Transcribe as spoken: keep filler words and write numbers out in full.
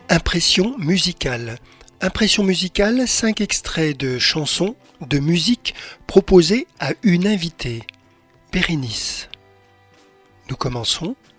Impression musicale. Impression musicale, cinq extraits de chansons, de musique proposées à une invitée. Bérénice. Nous commençons.